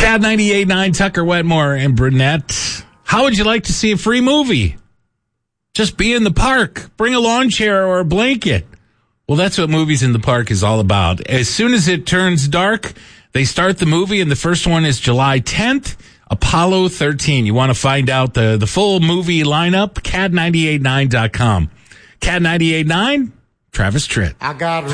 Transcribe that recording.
Cat 98.9, Tucker Wetmore and Brunette. How would you like to see a free movie? Just be in the park. Bring a lawn chair or a blanket. Well, that's what Movies in the Park is all about. As soon as it turns dark, they start the movie, and the first one is July 10th, Apollo 13. You want to find out the full movie lineup? Cat989.com. Cat 98.9, Travis Tritt. I got